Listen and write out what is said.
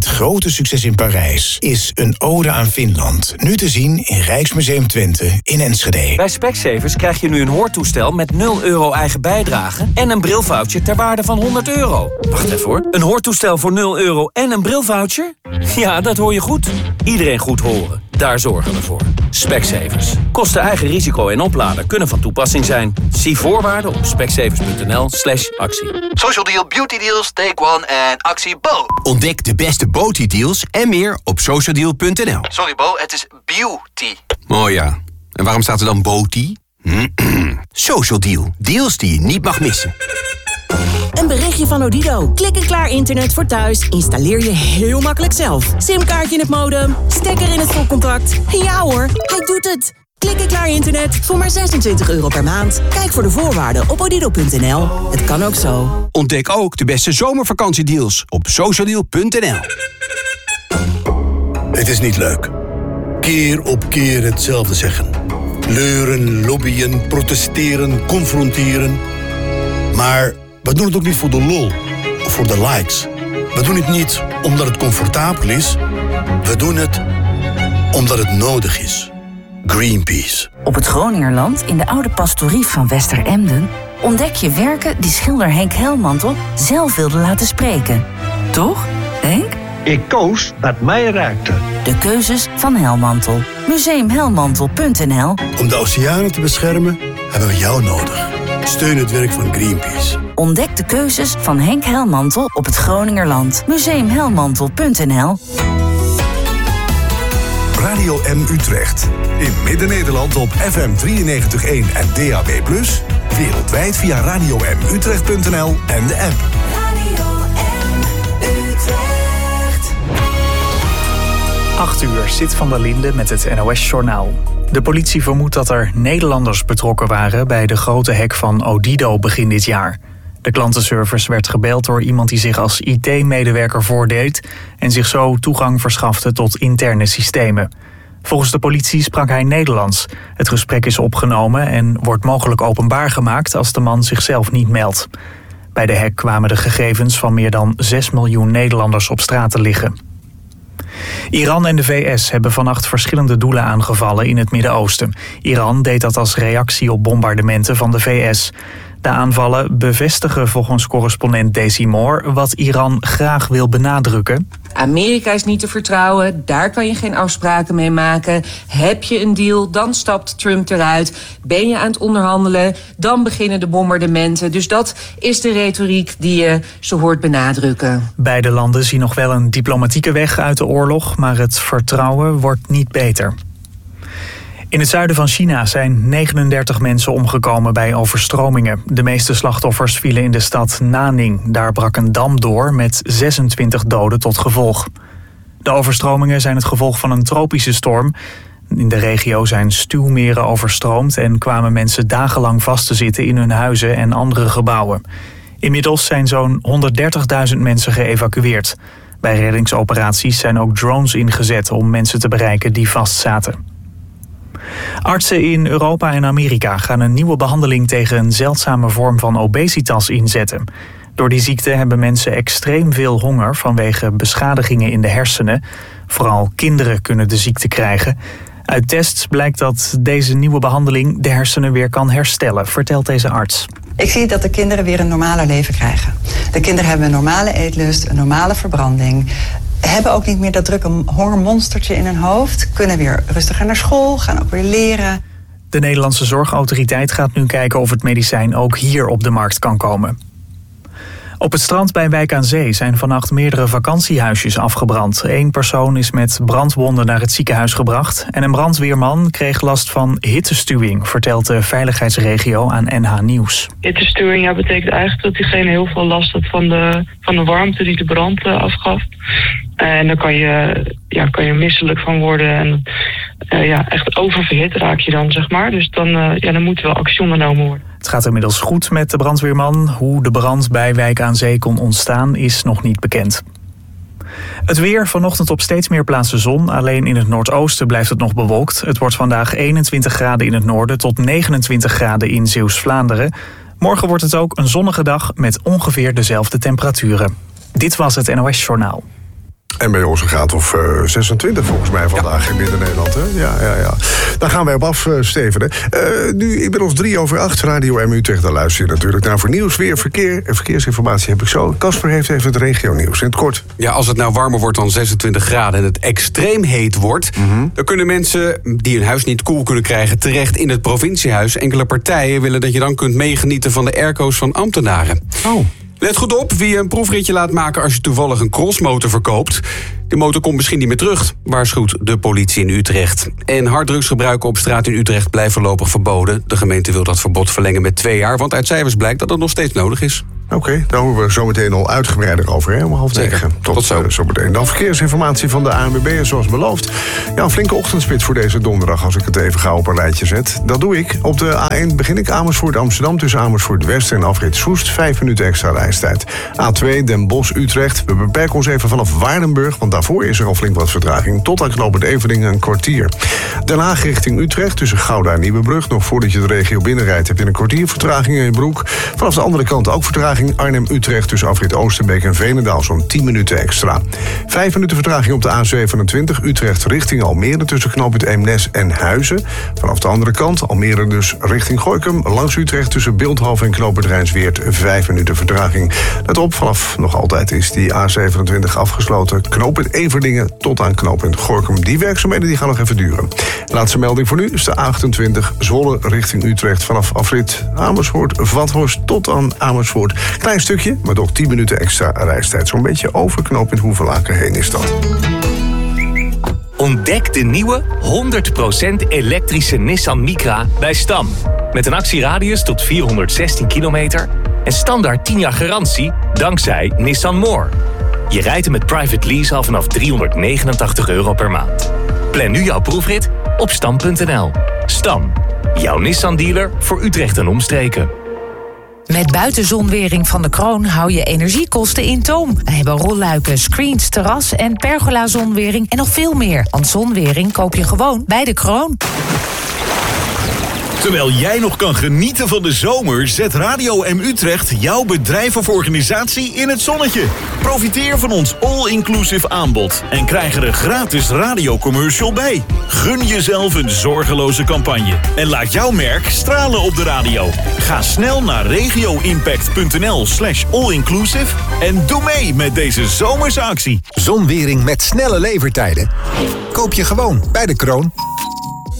het grote succes in Parijs is Een ode aan Finland. Nu te zien in Rijksmuseum Twente in Enschede. Bij Specsavers krijg je nu een hoortoestel met €0 eigen bijdrage en een brilvoucher ter waarde van €100. Wacht even hoor. Een hoortoestel voor €0 en een brilvoucher? Ja, dat hoor je goed. Iedereen goed horen. Daar zorgen we voor. Specsavers. Kosten eigen risico en oplader kunnen van toepassing zijn. Zie voorwaarden op specsavers.nl/actie. Social Deal, Beauty Deals, Take One en actie Bo. Ontdek de beste Beauty deals en meer op socialdeal.nl. Sorry Bo, het is beauty. Oh ja, en waarom staat er dan Beauty? Social Deal, deals die je niet mag missen. Een berichtje van Odido. Klik en klaar internet voor thuis. Installeer je heel makkelijk zelf. Simkaartje in het modem, stekker in het stopcontact. Ja hoor, hij doet het. Klik en klaar internet voor maar €26 per maand. Kijk voor de voorwaarden op odido.nl. Het kan ook zo. Ontdek ook de beste zomervakantiedeals op socialdeal.nl. Het is niet leuk. Keer op keer hetzelfde zeggen. Leuren, lobbyen, protesteren, confronteren. Maar we doen het ook niet voor de lol of voor de likes. We doen het niet omdat het comfortabel is. We doen het omdat het nodig is. Greenpeace. Op het Groningerland, in de oude pastorie van Westeremden, ontdek je werken die schilder Henk Helmantel zelf wilde laten spreken. Toch, Henk? Ik koos wat mij raakte. De keuzes van Helmantel. Museumhelmantel.nl. Om de oceanen te beschermen hebben we jou nodig. Steun het werk van Greenpeace. Ontdek de keuzes van Henk Helmantel op het Groningerland. Museumhelmantel.nl. Radio M Utrecht. In Midden-Nederland op FM 93.1 en DAB+. Wereldwijd via radiomutrecht.nl en de app. Radio M Utrecht. 8 uur, Sid van der Linde met het NOS-journaal. De politie vermoedt dat er Nederlanders betrokken waren bij de grote hack van Odido begin dit jaar. De klantenservice werd gebeld door iemand die zich als IT-medewerker voordeed en zich zo toegang verschafte tot interne systemen. Volgens de politie sprak hij Nederlands. Het gesprek is opgenomen en wordt mogelijk openbaar gemaakt als de man zichzelf niet meldt. Bij de hack kwamen de gegevens van meer dan 6 miljoen Nederlanders op straat te liggen. Iran en de VS hebben vannacht verschillende doelen aangevallen in het Midden-Oosten. Iran deed dat als reactie op bombardementen van de VS. De aanvallen bevestigen volgens correspondent Daisy Moore wat Iran graag wil benadrukken. Amerika is niet te vertrouwen, daar kan je geen afspraken mee maken. Heb je een deal, dan stapt Trump eruit. Ben je aan het onderhandelen, dan beginnen de bombardementen. Dus dat is de retoriek die je zo hoort benadrukken. Beide landen zien nog wel een diplomatieke weg uit de oorlog, maar het vertrouwen wordt niet beter. In het zuiden van China zijn 39 mensen omgekomen bij overstromingen. De meeste slachtoffers vielen in de stad Nanning. Daar brak een dam door met 26 doden tot gevolg. De overstromingen zijn het gevolg van een tropische storm. In de regio zijn stuwmeren overstroomd en kwamen mensen dagenlang vast te zitten in hun huizen en andere gebouwen. Inmiddels zijn zo'n 130.000 mensen geëvacueerd. Bij reddingsoperaties zijn ook drones ingezet om mensen te bereiken die vastzaten. Artsen in Europa en Amerika gaan een nieuwe behandeling tegen een zeldzame vorm van obesitas inzetten. Door die ziekte hebben mensen extreem veel honger vanwege beschadigingen in de hersenen. Vooral kinderen kunnen de ziekte krijgen. Uit tests blijkt dat deze nieuwe behandeling de hersenen weer kan herstellen, vertelt deze arts. Ik zie dat de kinderen weer een normaler leven krijgen. De kinderen hebben een normale eetlust, een normale verbranding. Hebben ook niet meer dat drukke hongermonstertje in hun hoofd. Kunnen weer rustiger naar school, gaan ook weer leren. De Nederlandse Zorgautoriteit gaat nu kijken of het medicijn ook hier op de markt kan komen. Op het strand bij Wijk aan Zee zijn vannacht meerdere vakantiehuisjes afgebrand. 1 persoon is met brandwonden naar het ziekenhuis gebracht. En een brandweerman kreeg last van hittestuwing, vertelt de veiligheidsregio aan NH Nieuws. Hittestuwing betekent eigenlijk dat diegene heel veel last had van de warmte die de brand afgaf. En dan kan je misselijk van worden en echt oververhit raak je dan, zeg maar. Dus dan moet er wel actie ondernomen worden. Het gaat inmiddels goed met de brandweerman. Hoe de brand bij Wijk aan Zee kon ontstaan is nog niet bekend. Het weer, vanochtend op steeds meer plaatsen zon. Alleen in het noordoosten blijft het nog bewolkt. Het wordt vandaag 21 graden in het noorden tot 29 graden in Zeeuws-Vlaanderen. Morgen wordt het ook een zonnige dag met ongeveer dezelfde temperaturen. Dit was het NOS Journaal. En bij ons een graad of 26 volgens mij vandaag in Midden-Nederland. Hè? Ja. Daar gaan wij op af, Steven. Nu, ik ben ons 7:03, Radio M Utrecht. Daar luister je natuurlijk naar voor nieuws, weer, verkeer en verkeersinformatie heb ik zo. Casper heeft even het regionieuws in het kort. Ja, als het nou warmer wordt dan 26 graden en het extreem heet wordt, dan kunnen mensen die hun huis niet koel kunnen krijgen terecht in het provinciehuis. Enkele partijen willen dat je dan kunt meegenieten van de airco's van ambtenaren. Oh. Let goed op wie je een proefritje laat maken als je toevallig een crossmotor verkoopt. De motor komt misschien niet meer terug, waarschuwt de politie in Utrecht. En harddrugsgebruik op straat in Utrecht blijft voorlopig verboden. De gemeente wil dat verbod verlengen met 2 jaar, want uit cijfers blijkt dat het nog steeds nodig is. Oké, daar horen we zo meteen al uitgebreider over, hè, om 8:30. Tot zo meteen. Dan verkeersinformatie van de ANWB, zoals beloofd. Ja, een flinke ochtendspits voor deze donderdag, als ik het even gauw op een rijtje zet. Dat doe ik. Op de A1 begin ik Amersfoort Amsterdam tussen Amersfoort West en afrit Soest. 5 minuten extra reistijd. A2 Den Bosch Utrecht. We beperken ons even vanaf Waardenburg, want daarvoor is er al flink wat vertraging. Tot aan knooppunt Everdingen een kwartier. Den Haag richting Utrecht tussen Gouda en Nieuwebrug. Nog voordat je de regio binnenrijdt heb je een kwartier vertraging in je broek. Vanaf de andere kant ook vertraging. Arnhem-Utrecht tussen afrit Oosterbeek en Veenendaal zo'n 10 minuten extra. 5 minuten vertraging op de A27 Utrecht richting Almere tussen knooppunt Eemnes en Huizen. Vanaf de andere kant Almere dus richting Gorinchem. Langs Utrecht tussen Beeldhoven en knooppunt Rijnsweert 5 minuten vertraging. Let op, vanaf nog altijd is die A27 afgesloten. Knooppunt Everdingen tot aan knooppunt Gorinchem. Die werkzaamheden die gaan nog even duren. Laatste melding voor nu is de A28 Zwolle richting Utrecht. Vanaf afrit Amersfoort-Vathorst tot aan Amersfoort. Klein stukje, maar toch 10 minuten extra reistijd. Zo'n beetje over knooppunt Hoevelaken heen is dat. Ontdek de nieuwe 100% elektrische Nissan Micra bij Stam. Met een actieradius tot 416 kilometer en standaard 10 jaar garantie dankzij Nissan More. Je rijdt hem met private lease al vanaf €389 per maand. Plan nu jouw proefrit op stam.nl. Stam, jouw Nissan-dealer voor Utrecht en omstreken. Met buitenzonwering van de Kroon hou je energiekosten in toom. We hebben rolluiken, screens, terras en pergola-zonwering en nog veel meer. Want zonwering koop je gewoon bij de Kroon. Terwijl jij nog kan genieten van de zomer, zet Radio M Utrecht jouw bedrijf of organisatie in het zonnetje. Profiteer van ons all-inclusive aanbod en krijg er een gratis radiocommercial bij. Gun jezelf een zorgeloze campagne en laat jouw merk stralen op de radio. Ga snel naar regioimpact.nl/allinclusive en doe mee met deze zomerse actie. Zonwering met snelle levertijden koop je gewoon bij de Kroon.